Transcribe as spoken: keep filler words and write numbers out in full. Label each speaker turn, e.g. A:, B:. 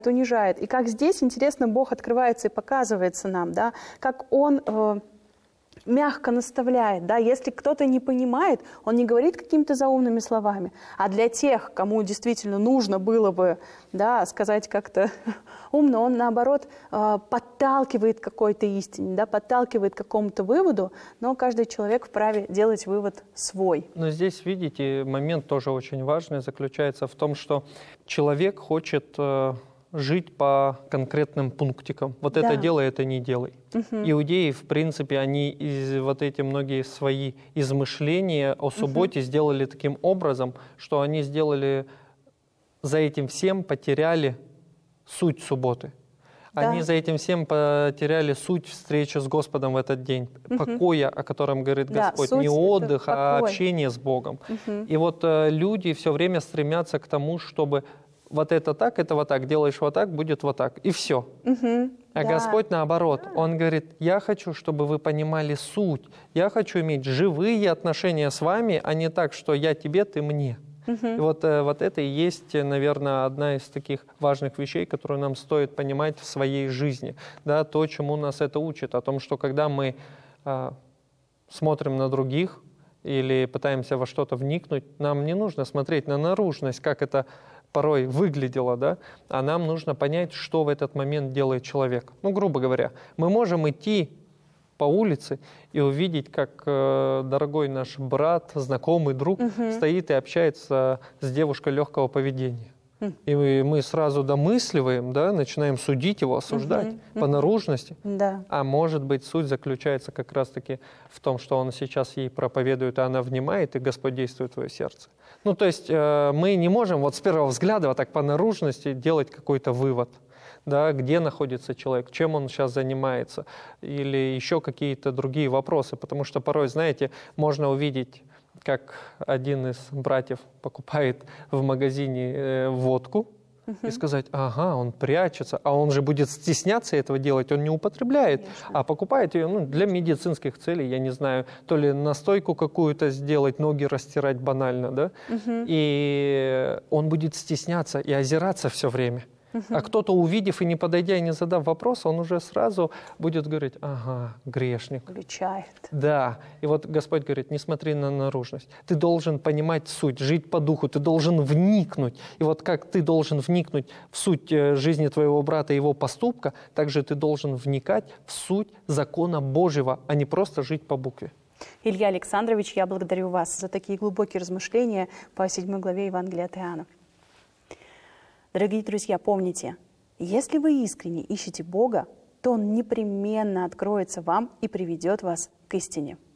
A: унижает. И как здесь, интересно, Бог открывается и показывается нам, да, как Он э, мягко наставляет, да, если кто-то не понимает, Он не говорит какими-то заумными словами, а для тех, кому действительно нужно было бы, да, сказать как-то умно, Он, наоборот, э, подталкивает к какой-то истине, да, подталкивает к какому-то выводу, но каждый человек вправе делать вывод свой.
B: Но здесь, видите, момент тоже очень важный заключается в том, что человек хочет э, жить по конкретным пунктикам. Вот
A: Да.
B: это делай, это не делай.
A: Угу.
B: Иудеи, в принципе, они из, вот эти многие свои измышления о субботе угу. сделали таким образом, что они сделали за этим всем потеряли суть субботы.
A: Да.
B: Они за этим всем потеряли суть встречи с Господом в этот день, угу. покоя, о котором говорит
A: да,
B: Господь, не отдых, а
A: покой.
B: общение с Богом.
A: Угу.
B: И вот э, люди все время стремятся к тому, чтобы вот это так, это вот так, делаешь вот так, будет вот так, и все.
A: Угу.
B: А
A: да.
B: Господь наоборот,
A: Да.
B: Он говорит, я хочу, чтобы вы понимали суть, я хочу иметь живые отношения с вами, а не так, что я тебе, ты мне.
A: Угу.
B: И вот, вот это и есть, наверное, одна из таких важных вещей, которую нам стоит понимать в своей жизни. Да, то, чему нас это учит, о том, что когда мы а, смотрим на других или пытаемся во что-то вникнуть, нам не нужно смотреть на наружность, как это порой выглядело, да, а нам нужно понять, что в этот момент делает человек. Ну, грубо говоря, мы можем идти по улице и увидеть, как э, дорогой наш брат, знакомый, друг угу. стоит и общается с девушкой легкого поведения. Угу. И мы, мы сразу домысливаем, да, начинаем судить его, осуждать угу. по угу. наружности.
A: Да.
B: А может быть, суть заключается как раз-таки в том, что он сейчас ей проповедует, а она внимает, и Господь действует в твое сердце. Ну, то есть э, мы не можем вот с первого взгляда вот так по наружности делать какой-то вывод. Да, где находится человек, чем он сейчас занимается, или еще какие-то другие вопросы. Потому что порой, знаете, можно увидеть, как один из братьев покупает в магазине э, водку, uh-huh. и сказать, ага, он прячется, а он же будет стесняться этого делать, он не употребляет, Конечно. а покупает ее ну, для медицинских целей, я не знаю, то ли настойку какую-то сделать, ноги растирать банально, да, uh-huh. и он будет стесняться и озираться все время. Uh-huh. А кто-то, увидев и не подойдя, и не задав вопрос, он уже сразу будет говорить, ага, грешник.
A: Включает.
B: Да. И вот Господь говорит, не смотри на наружность. Ты должен понимать суть, жить по духу, ты должен вникнуть. И вот как ты должен вникнуть в суть жизни твоего брата и его поступка, так же ты должен вникать в суть закона Божьего, а не просто жить по букве.
A: Илья Александрович, я благодарю вас за такие глубокие размышления по седьмой главе Евангелия от Иоанна. Дорогие друзья, помните, если вы искренне ищете Бога, то Он непременно откроется вам и приведет вас к истине.